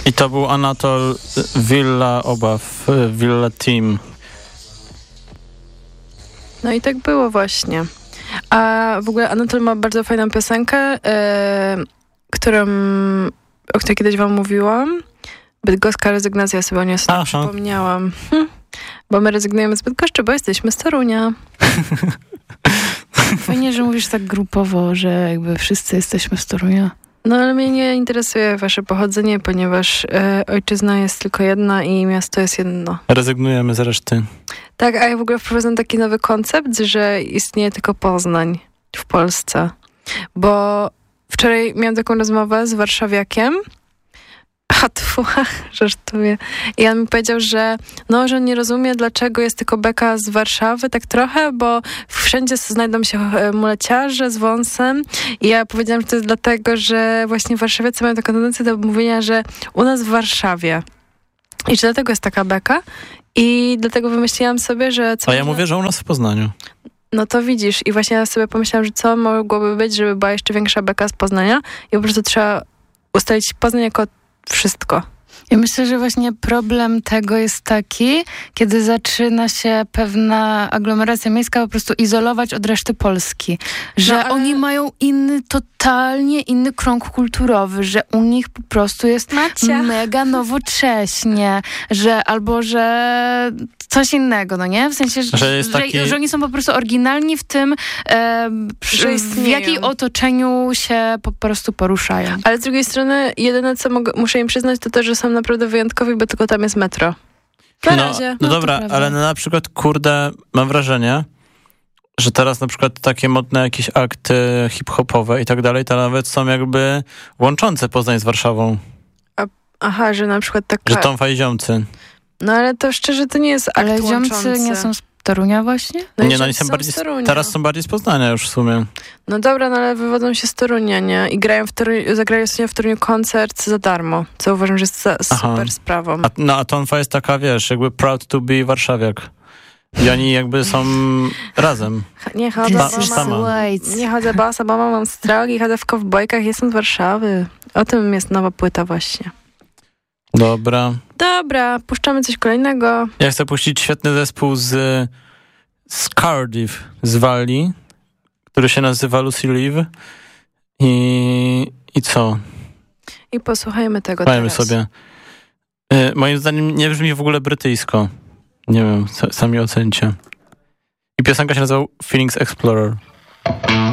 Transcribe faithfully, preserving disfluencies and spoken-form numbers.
I to był Anatol Villa Obaw, Villa Team. No i tak było właśnie. A w ogóle Anatol ma bardzo fajną piosenkę, e, którą, o której kiedyś wam mówiłam. Bydgoska rezygnacja, sobie o niej sobie przypomniałam. Hm. Bo my rezygnujemy z Bydgoszczy, bo jesteśmy z Torunia. Fajnie, że mówisz tak grupowo, że jakby wszyscy jesteśmy z Torunia. No ale mnie nie interesuje wasze pochodzenie, ponieważ e, ojczyzna jest tylko jedna i miasto jest jedno. Rezygnujemy z reszty. Tak, a ja w ogóle wprowadzam taki nowy koncept, że istnieje tylko Poznań w Polsce. Bo wczoraj miałam taką rozmowę z warszawiakiem, a tu żartuję. I on mi powiedział, że no, że nie rozumie, dlaczego jest tylko beka z Warszawy, tak trochę, bo wszędzie znajdą się muleciarze z wąsem. I ja powiedziałam, że to jest dlatego, że właśnie warszawiacy mają taką tendencję do mówienia, że u nas w Warszawie. I że dlatego jest taka beka. I dlatego wymyśliłam sobie, że... Co A ja mówię, że u nas w Poznaniu. No to widzisz. I właśnie ja sobie pomyślałam, że co mogłoby być, żeby była jeszcze większa beka z Poznania. I po prostu trzeba ustalić Poznań jako wszystko. Ja myślę, że właśnie problem tego jest taki, kiedy zaczyna się pewna aglomeracja miejska po prostu izolować od reszty Polski. Że no, ale... oni mają inny, totalnie inny krąg kulturowy, że u nich po prostu jest Macia. mega nowocześnie, że albo, że coś innego, no nie? W sensie, że, że, jest taki... że, że oni są po prostu oryginalni w tym, e, że w jakiej otoczeniu się po prostu poruszają. Ale z drugiej strony, jedyne co mogę, muszę im przyznać, to to, że są naprawdę wyjątkowi, bo tylko tam jest metro. Na no, razie. No, no dobra, ale na przykład, kurde, mam wrażenie, że teraz na przykład takie modne jakieś akty hip-hopowe i tak dalej, to nawet są jakby łączące Poznań z Warszawą. A, aha, że na przykład taka... Że Tomfa i Ziomcy. No ale to szczerze, to nie jest akt Ale łączący. Ziomcy nie są z Torunia właśnie? No nie, no oni są są bardziej, z Torunia. teraz są bardziej z Poznania już w sumie. No dobra, no ale wywodzą się z Torunia, nie? I grają w Toruniu, zagrają sobie w Toruniu koncert za darmo, co uważam, że jest za, super sprawą. A, no a Tomfa jest taka, wiesz, jakby proud to be warszawiak. I oni jakby są razem. Nie chodzę, Ba- bo mam, nie chodzę basa, bo mam strogi, chodzę w kowbojkach, jestem z Warszawy. O tym jest nowa płyta właśnie. Dobra. Dobra, puszczamy coś kolejnego. Ja chcę puścić świetny zespół z, z Cardiff, z Walii, który się nazywa Lucy Live. I, i co? I posłuchajmy tego Słuchajmy teraz. sobie. Y, moim zdaniem nie brzmi w ogóle brytyjsko. Nie wiem, sami ocencie. I piosenka się nazywa Feelings Explorer.